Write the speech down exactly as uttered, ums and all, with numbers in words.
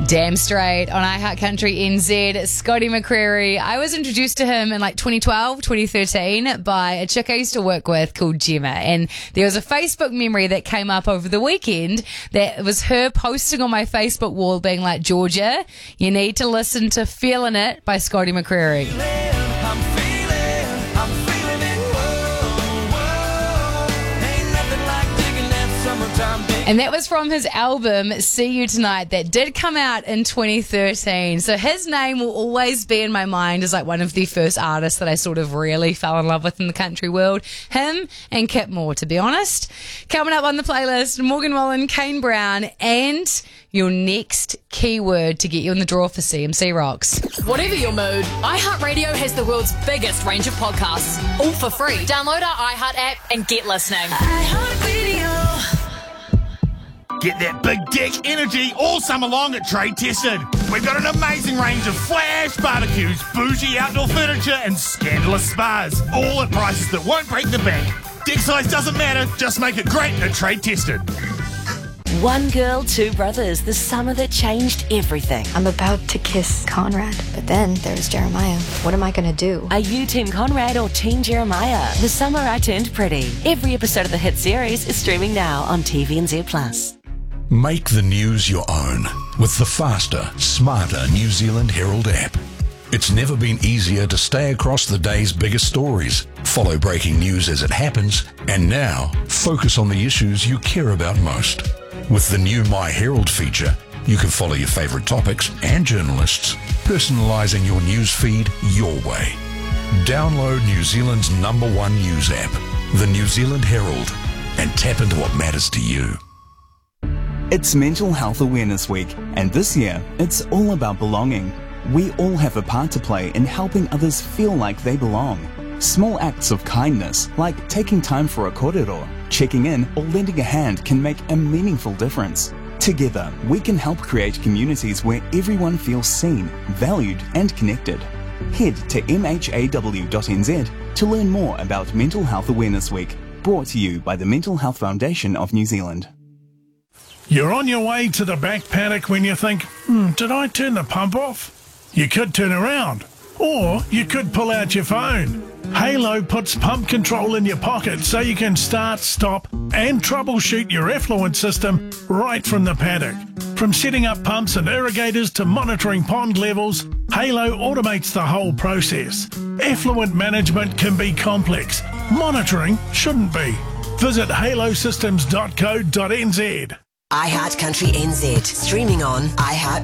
Damn straight on iHeart Country N Z. Scotty McCreery. I was introduced to him in like twenty twelve, twenty thirteen by a chick I used to work with called Gemma. And there was a Facebook memory that came up over the weekend that was her posting on my Facebook wall being like, Georgia, you need to listen to Feelin' It by Scotty McCreery. And that was from his album, See You Tonight, that did come out in twenty thirteen. So his name will always be in my mind as like one of the first artists that I sort of really fell in love with in the country world. Him and Kip Moore, to be honest. Coming up on the playlist, Morgan Wallen, Kane Brown, and your next keyword to get you in the draw for C M C Rocks. Whatever your mood, iHeartRadio has the world's biggest range of podcasts, all for free. Download our iHeart app and get listening. iHeartRadio. Get that big dick energy all summer long at Trade Tested. We've got an amazing range of flash barbecues, bougie outdoor furniture, and scandalous spas, all at prices that won't break the bank. Dick size doesn't matter, just make it great at Trade Tested. One girl, two brothers, the summer that changed everything. I'm about to kiss Conrad, but then there's Jeremiah. What am I going to do? Are you Team Conrad or Team Jeremiah? The Summer I Turned Pretty. Every episode of the hit series is streaming now on T V N Z Plus. Make the news your own with the faster, smarter New Zealand Herald app. It's never been easier to stay across the day's biggest stories, follow breaking news as it happens, and now focus on the issues you care about most. With the new My Herald feature, you can follow your favourite topics and journalists, personalising your news feed your way. Download New Zealand's number one news app, the New Zealand Herald, and tap into what matters to you. It's Mental Health Awareness Week, and this year, it's all about belonging. We all have a part to play in helping others feel like they belong. Small acts of kindness, like taking time for a korero, checking in, or lending a hand can make a meaningful difference. Together, we can help create communities where everyone feels seen, valued, and connected. Head to m h a w dot n z to learn more about Mental Health Awareness Week, brought to you by the Mental Health Foundation of New Zealand. You're on your way to the back paddock when you think, hmm, did I turn the pump off? You could turn around, or you could pull out your phone. Halo puts pump control in your pocket so you can start, stop, and troubleshoot your effluent system right from the paddock. From setting up pumps and irrigators to monitoring pond levels, Halo automates the whole process. Effluent management can be complex. Monitoring shouldn't be. Visit halo systems dot co dot n z. iHeart Country N Z, streaming on iHeart